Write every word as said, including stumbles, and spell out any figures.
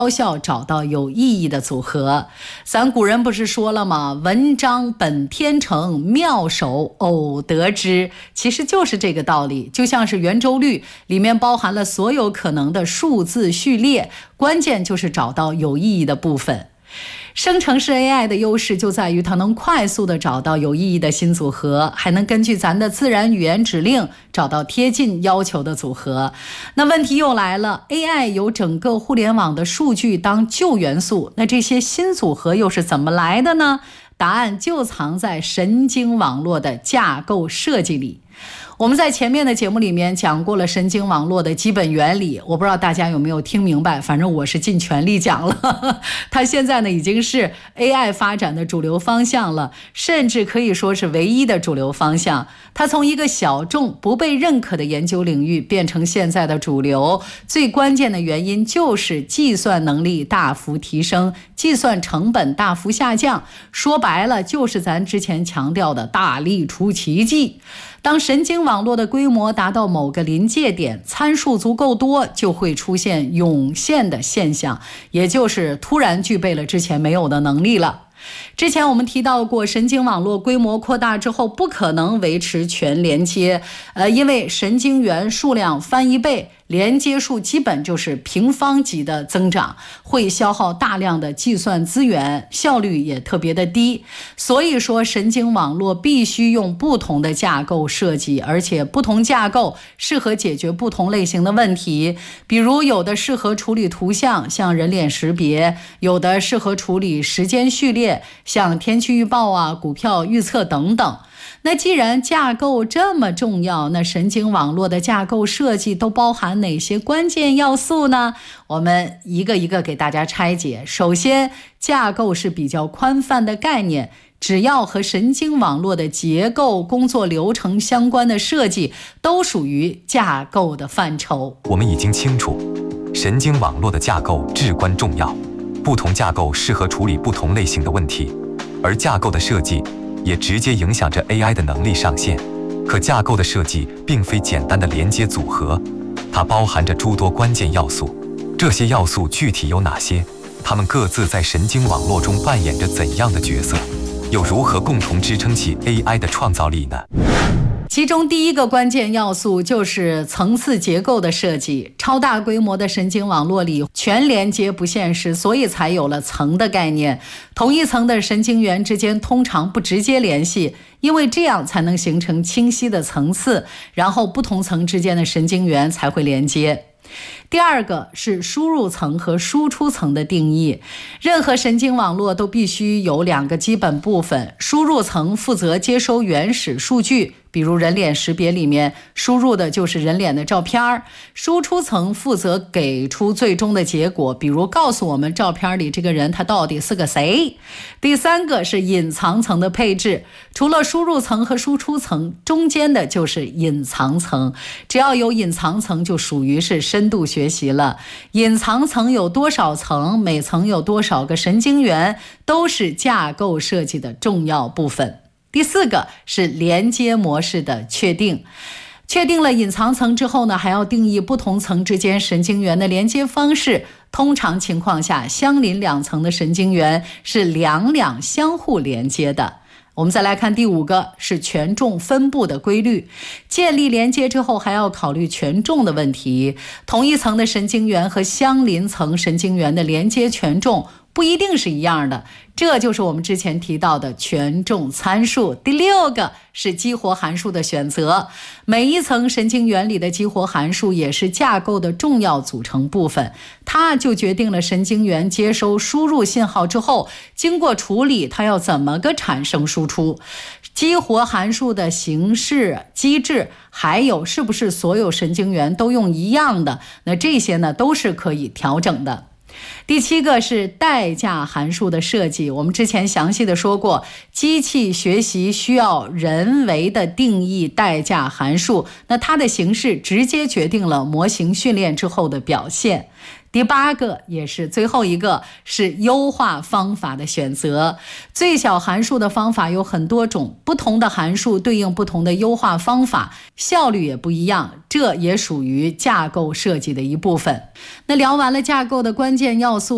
高效找到有意义的组合。咱古人不是说了吗？文章本天成，妙手偶得之。其实就是这个道理，就像是圆周率里面包含了所有可能的数字序列，关键就是找到有意义的部分。生成式 A I 的优势就在于它能快速地找到有意义的新组合，还能根据咱的自然语言指令找到贴近要求的组合。那问题又来了， A I 有整个互联网的数据当旧元素，那这些新组合又是怎么来的呢？答案就藏在神经网络的架构设计里。我们在前面的节目里面讲过了神经网络的基本原理，我不知道大家有没有听明白，反正我是尽全力讲了。它现在呢已经是 A I 发展的主流方向了，甚至可以说是唯一的主流方向。它从一个小众不被认可的研究领域变成现在的主流，最关键的原因就是计算能力大幅提升，计算成本大幅下降。说白了就是咱之前强调的大力出奇迹。当神经网络的规模达到某个临界点，参数足够多，就会出现涌现的现象，也就是突然具备了之前没有的能力了。之前我们提到过，神经网络规模扩大之后不可能维持全连接，呃，因为神经元数量翻一倍，连接数基本就是平方级的增长，会消耗大量的计算资源，效率也特别的低。所以说神经网络必须用不同的架构设计，而且不同架构适合解决不同类型的问题。比如有的适合处理图像，像人脸识别；有的适合处理时间序列，像天气预报啊、股票预测等等。那既然架构这么重要，那神经网络的架构设计都包含哪些关键要素呢？我们一个一个给大家拆解。首先，架构是比较宽泛的概念，只要和神经网络的结构、工作流程相关的设计，都属于架构的范畴。 我们已经清楚，神经网络的架构至关重要，不同架构适合处理不同类型的问题，而架构的设计也直接影响着 A I 的能力上限。可架构的设计并非简单的连接组合，它包含着诸多关键要素。这些要素具体有哪些？它们各自在神经网络中扮演着怎样的角色？又如何共同支撑起 A I 的创造力呢？ 其中第一个关键要素就是层次结构的设计。超大规模的神经网络里，全连接不现实，所以才有了层的概念。同一层的神经元之间通常不直接联系，因为这样才能形成清晰的层次，然后不同层之间的神经元才会连接。第二个是输入层和输出层的定义。任何神经网络都必须有两个基本部分，输入层负责接收原始数据，比如人脸识别里面输入的就是人脸的照片，输出层负责给出最终的结果，比如告诉我们照片里这个人他到底是个谁。第三个是隐藏层的配置，除了输入层和输出层，中间的就是隐藏层。只要有隐藏层，就属于是深度学习了。隐藏层有多少层，每层有多少个神经元，都是架构设计的重要部分。第四个是连接模式的确定。确定了隐藏层之后呢，还要定义不同层之间神经元的连接方式。通常情况下，相邻两层的神经元是两两相互连接的。我们再来看第五个是权重分布的规律。建立连接之后，还要考虑权重的问题。同一层的神经元和相邻层神经元的连接权重不一定是一样的，这就是我们之前提到的权重参数。第六个是激活函数的选择。每一层神经元里的激活函数也是架构的重要组成部分，它就决定了神经元接收输入信号之后，经过处理，它要怎么个产生输出。激活函数的形式、机制，还有是不是所有神经元都用一样的，那这些呢都是可以调整的。第七个是代价函数的设计。我们之前详细的说过，机器学习需要人为的定义代价函数，那它的形式直接决定了模型训练之后的表现。第八个也是最后一个是优化方法的选择。最小函数的方法有很多种，不同的函数对应不同的优化方法，效率也不一样，这也属于架构设计的一部分。那聊完了架构的关键要素，